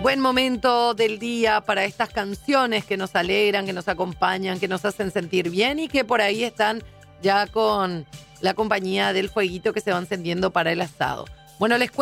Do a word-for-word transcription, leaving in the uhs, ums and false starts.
Buen momento del día para estas canciones que nos alegran, que nos acompañan, que nos hacen sentir bien y que por ahí están ya con la compañía del fueguito que se va encendiendo para el asado. Bueno, les